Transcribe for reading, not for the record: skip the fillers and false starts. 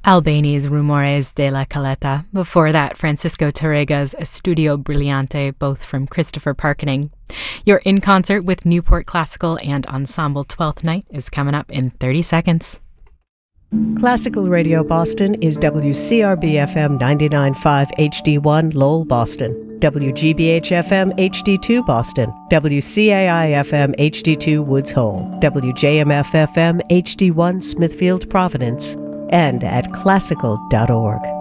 Albani's Rumores de la Caleta. Before that, Francisco Tarrega's Studio Brillante, both from Christopher Parkening. You're in concert with Newport Classical and Ensemble 12th Night is coming up in 30 seconds. Classical Radio Boston is WCRB-FM 99.5 HD1 Lowell, Boston, WGBH-FM HD2 Boston, WCAI-FM HD2 Woods Hole, WJMF-FM HD1 Smithfield, Providence, and at classical.org.